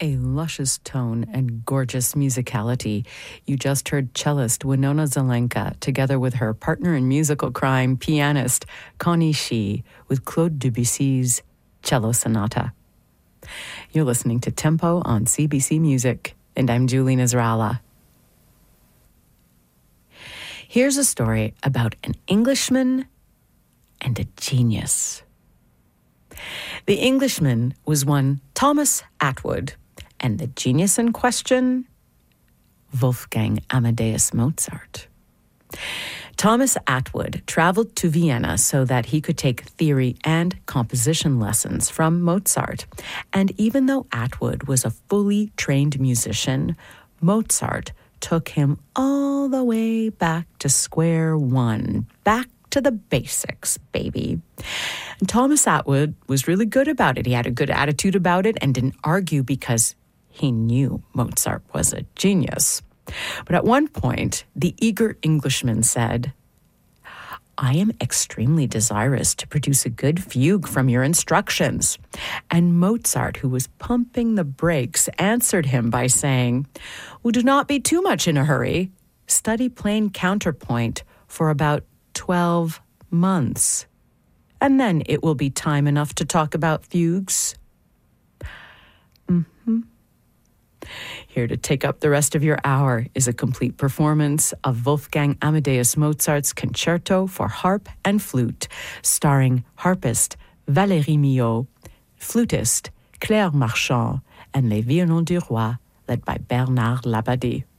A luscious tone and gorgeous musicality. You just heard cellist Winona Zelenka together with her partner in musical crime, pianist Connie Shi, with Claude Debussy's Cello Sonata. You're listening to Tempo on CBC Music, and I'm Julie Nasrallah. Here's a story about an Englishman and a genius. The Englishman was one Thomas Attwood, and the genius in question, Wolfgang Amadeus Mozart. Thomas Attwood traveled to Vienna so that he could take theory and composition lessons from Mozart. And even though Attwood was a fully trained musician, Mozart took him all the way back to square one, back to the basics, baby. And Thomas Attwood was really good about it. He had a good attitude about it and didn't argue because he knew Mozart was a genius. But at one point, the eager Englishman said, "I am extremely desirous to produce a good fugue from your instructions." And Mozart, who was pumping the brakes, answered him by saying, "Well, do not be too much in a hurry. Study plain counterpoint for about 12 months. And then it will be time enough to talk about fugues." Here to take up the rest of your hour is a complete performance of Wolfgang Amadeus Mozart's Concerto for Harp and Flute, starring harpist Valérie Millot, flutist Claire Marchand, and Les Violons du Roi, led by Bernard Labadie.